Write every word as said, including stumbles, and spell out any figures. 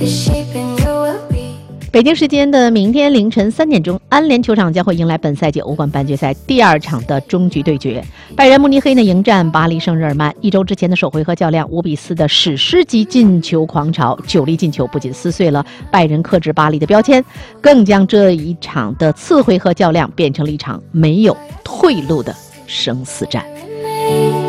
北京时间的明天凌晨三点钟，安联球场将会迎来本赛季欧冠半决赛第二场的终局对决。拜仁慕尼黑呢迎战巴黎圣日耳曼。一周之前的首回合较量，五比四的史诗级进球狂潮，九粒进球不仅撕碎了拜仁克制巴黎的标签，更将这一场的次回合较量变成了一场没有退路的生死战。